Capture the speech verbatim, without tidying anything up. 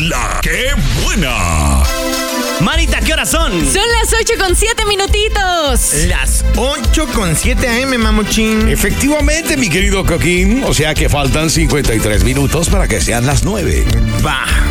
La que buena. Marita, ¿qué horas son? Son las ocho con siete minutitos. Las ocho con siete a eme, mamuchín. Efectivamente, mi querido Coquín. O sea que faltan cincuenta y tres minutos para que sean las nueve. Va.